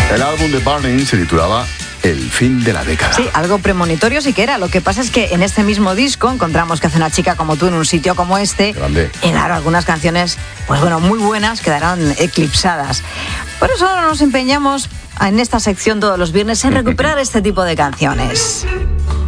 El álbum de Burning se titulaba El fin de la década. Sí, algo premonitorio sí que era. Lo que pasa es que en este mismo disco encontramos que hace una chica como tú en un sitio como este. Grande. Y claro, algunas canciones, pues bueno, muy buenas quedarán eclipsadas. Por eso nos empeñamos en esta sección todos los viernes en recuperar este tipo de canciones.